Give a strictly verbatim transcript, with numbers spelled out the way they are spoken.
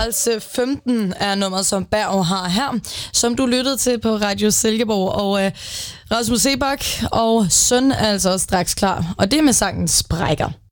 Værelse femten er nummeret, som Berg har her, som du lyttede til på Radio Silkeborg. Og øh, Rasmus Sebak og Søn er altså straks klar, og det er med sangen Sprækker.